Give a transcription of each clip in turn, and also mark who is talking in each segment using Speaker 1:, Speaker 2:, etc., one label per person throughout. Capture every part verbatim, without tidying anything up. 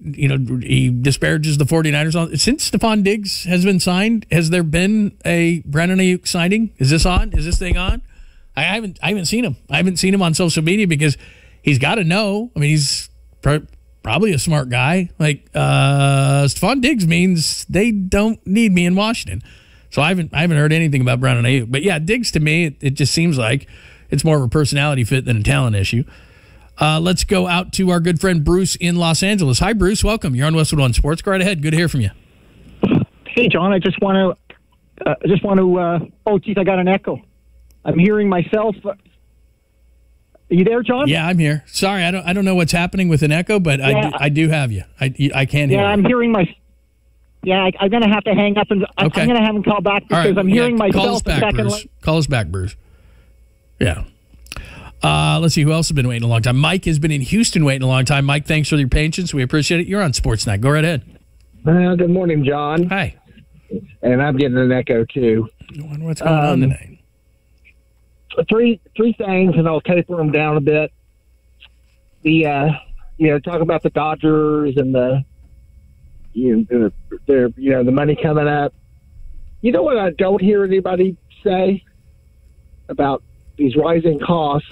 Speaker 1: you know, he disparages the 49ers. Since Stephon Diggs has been signed, has there been a Brandon Ayuk sighting? Is this on? Is this thing on? I haven't I haven't seen him. I haven't seen him on social media because he's got to know. I mean, he's pr- probably a smart guy. Like, uh, Stephon Diggs means they don't need me in Washington. So I haven't I haven't heard anything about Brandon Ayuk. But, yeah, Diggs to me, it, it just seems like it's more of a personality fit than a talent issue. Uh, let's go out to our good friend Bruce in Los Angeles. Hi, Bruce. Welcome. You're on Westwood One Sports. Go right ahead. Good to hear from you.
Speaker 2: Hey, John. I just want to, uh, just want to. Uh, oh, geez, I got an echo. I'm hearing myself. Are you there, John?
Speaker 1: Yeah, I'm here. Sorry, I don't. I don't know what's happening with an echo, but yeah. I, do, I do have you. I, I can hear.
Speaker 2: Yeah,
Speaker 1: you.
Speaker 2: I'm hearing my. Yeah, I, I'm going to have to hang up and I'm,
Speaker 1: okay.
Speaker 2: I'm going to have him call back because
Speaker 1: right.
Speaker 2: I'm hearing
Speaker 1: yeah,
Speaker 2: myself
Speaker 1: call us back,
Speaker 2: a second.
Speaker 1: Bruce. Call us back, Bruce. Yeah. Uh, let's see who else has been waiting a long time. Mike has been in Houston waiting a long time. Mike, thanks for your patience. We appreciate it. You're on Sportsnet. Go right ahead.
Speaker 3: Uh, good morning, John.
Speaker 1: Hi.
Speaker 3: And I'm getting an echo too.
Speaker 1: I wonder what's going um, on tonight.
Speaker 3: Three three things, and I'll taper them down a bit. The uh, you know, talk about the Dodgers and the you know the, their you know the money coming up. You know what I don't hear anybody say about these rising costs.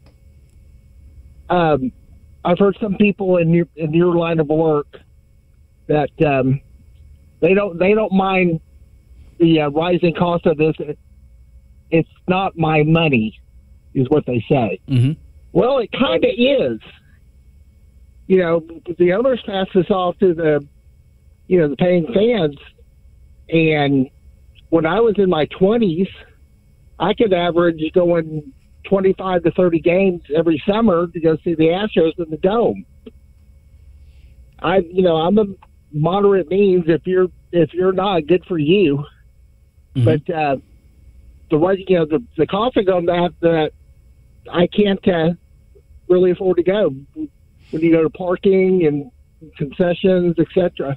Speaker 3: Um, I've heard some people in your in your line of work that um, they don't they don't mind the uh, rising cost of this. It's not my money, is what they say.
Speaker 1: Mm-hmm.
Speaker 3: Well, it kind of is. You know, the owners pass this off to the, you know, the paying fans. And when I was in my twenties, I could average going twenty-five to thirty games every summer to go see the Astros in the Dome. I, you know, I'm a moderate means. If you're if you're not, good for you.
Speaker 1: Mm-hmm.
Speaker 3: But uh, the right, you know, the the costing on that that I can't uh, really afford to go when you go to parking and concessions, et cetera.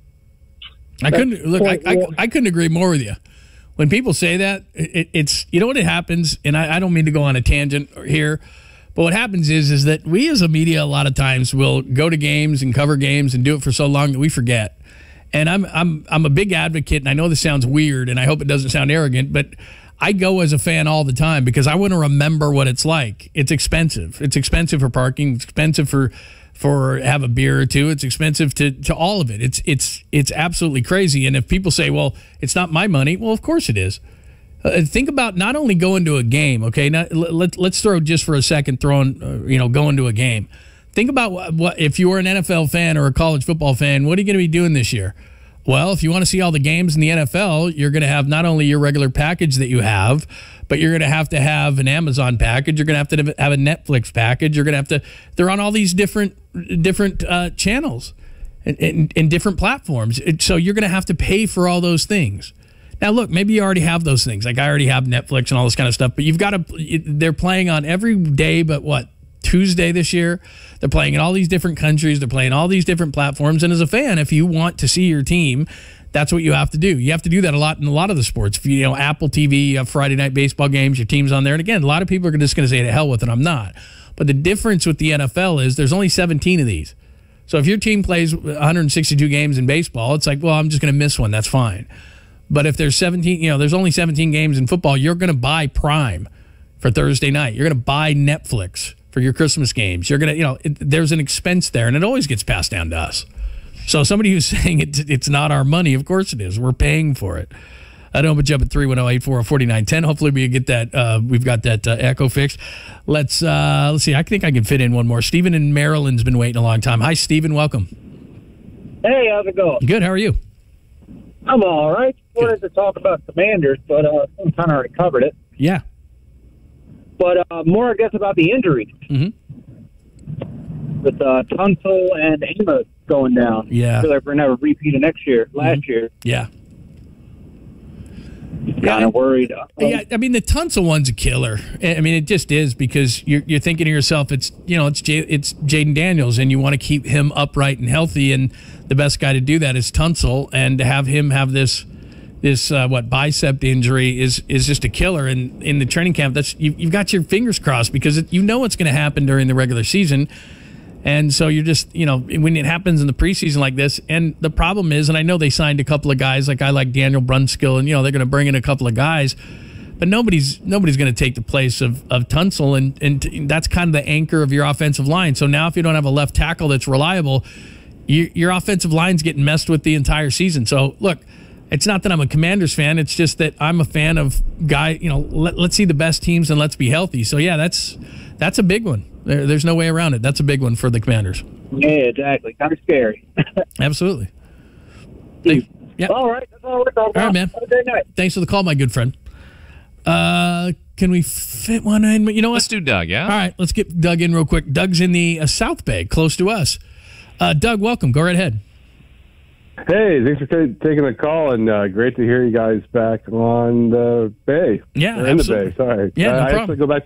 Speaker 1: I couldn't look. I, I, I couldn't agree more with you. When people say that, it, it's you know what it happens, and I, I don't mean to go on a tangent here, but what happens is is that we as a media a lot of times will go to games and cover games and do it for so long that we forget. And I'm I'm I'm a big advocate, and I know this sounds weird, and I hope it doesn't sound arrogant, but I go as a fan all the time because I want to remember what it's like. It's expensive. It's expensive for parking. It's expensive for for have a beer or two. It's expensive to, to all of it. It's it's it's absolutely crazy. And if people say, well, it's not my money, well, of course it is. Uh, think about not only going to a game, okay? Now, let, let's throw just for a second throwing, uh, you know, going to a game. Think about what, what if you were an N F L fan or a college football fan, what are you going to be doing this year? Well, if you want to see all the games in the N F L, you're going to have not only your regular package that you have, but you're going to have to have an Amazon package. You're going to have to have a Netflix package. You're going to have to. They're on all these different different uh, channels and, and, and different platforms. So you're going to have to pay for all those things. Now, look, maybe you already have those things. Like I already have Netflix and all this kind of stuff. But you've got to. They're playing on every day, but what? Tuesday this year. They're playing in all these different countries. They're playing all these different platforms. And as a fan, if you want to see your team, that's what you have to do. You have to do that a lot in a lot of the sports. If you, you know, Apple T V, you have Friday night baseball games, your team's on there. And again, a lot of people are just going to say to hell with it. I'm not. But the difference with the N F L is there's only seventeen of these. So if your team plays one hundred sixty-two games in baseball, it's like, well, I'm just going to miss one. That's fine. But if there's seventeen, you know, there's only seventeen games in football, you're going to buy Prime for Thursday night. You're going to buy Netflix for your Christmas games. You're going to, you know, it, there's an expense there, and it always gets passed down to us. So somebody who's saying it, it's not our money, of course it is. We're paying for it. I don't know, but jump at three one zero, eight four zero, four nine one zero. Hopefully we get that. Uh, we've got that uh, echo fixed. Let's uh, let's see. I think I can fit in one more. Stephen in Maryland's been waiting a long time. Hi, Stephen. Welcome.
Speaker 4: Hey, how's it going?
Speaker 1: Good. How are you?
Speaker 4: I'm all right. Wanted to talk about Commanders, but uh, I kind of already covered it.
Speaker 1: Yeah.
Speaker 4: But uh, more, I guess, about the injuries.
Speaker 1: Mm-hmm.
Speaker 4: With uh, Tunsil and Amos going down.
Speaker 1: Yeah.
Speaker 4: I feel like we're going to have a repeat of next year, last mm-hmm. year.
Speaker 1: Yeah.
Speaker 4: Kind of worried. Um,
Speaker 1: yeah, I mean, the Tunsil one's a killer. I mean, it just is because you're you're thinking to yourself, it's, you know, it's J, it's Jaden Daniels, and you want to keep him upright and healthy, and the best guy to do that is Tunsil, and to have him have this this uh, what bicep injury is is just a killer. And in the training camp, that's you, you've got your fingers crossed because it, you know what's going to happen during the regular season. And so you're just, you know, when it happens in the preseason like this, and the problem is, and I know they signed a couple of guys, like I like Daniel Brunskill, and, you know, they're going to bring in a couple of guys, but nobody's nobody's going to take the place of, of Tunsil, and, and that's kind of the anchor of your offensive line. So now if you don't have a left tackle that's reliable, you, your offensive line's getting messed with the entire season. So, look, it's not that I'm a Commanders fan. It's just that I'm a fan of guy, you know, let, let's see the best teams and let's be healthy. So, yeah, that's that's a big one. There, there's no way around it. That's a big one for the Commanders.
Speaker 4: Yeah, exactly. Kind of scary.
Speaker 1: Absolutely. Thank, yeah.
Speaker 4: All right. That's all we're talking about.
Speaker 1: All right, man.
Speaker 4: Have a great night.
Speaker 1: Thanks for the call, my good friend. Uh, can we fit one in? You know what?
Speaker 5: Let's do Doug, yeah?
Speaker 1: All right, let's get Doug in real quick. Doug's in the uh, South Bay, close to us. Uh, Doug, welcome. Go right ahead.
Speaker 6: Hey, thanks for t- taking the call, and uh, great to hear you guys back on the Bay.
Speaker 1: Yeah,
Speaker 6: or in
Speaker 1: absolutely.
Speaker 6: the Bay. Sorry.
Speaker 1: Yeah, no
Speaker 6: uh, I
Speaker 1: problem.
Speaker 6: actually go back